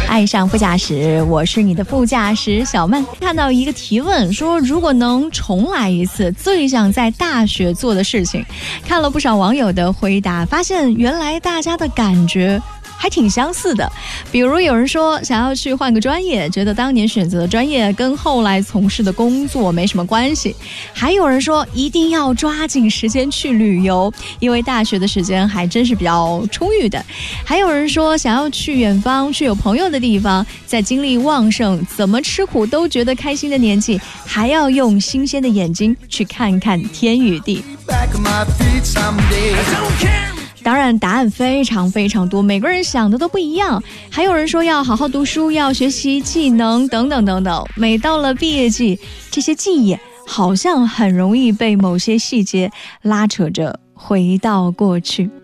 爱上副驾驶，我是你的副驾驶小曼。看到一个提问说，如果能重来一次，最想在大学做的事情。看了不少网友的回答，发现原来大家的感觉还挺相似的。比如有人说想要去换个专业，觉得当年选择的专业跟后来从事的工作没什么关系。还有人说一定要抓紧时间去旅游，因为大学的时间还真是比较充裕的。还有人说想要去远方，去有朋友的地方，在精力旺盛，怎么吃苦都觉得开心的年纪，还要用新鲜的眼睛去看看天与地。当然答案非常非常多，每个人想的都不一样。还有人说要好好读书，要学习技能等等等等。每到了毕业季，这些记忆好像很容易被某些细节拉扯着回到过去。